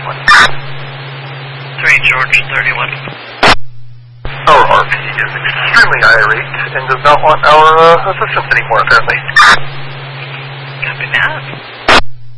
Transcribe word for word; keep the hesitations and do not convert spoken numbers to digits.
thirty-one. three George thirty-one. Our R P is extremely irate and does not want our uh, assistance anymore, apparently. Copy that.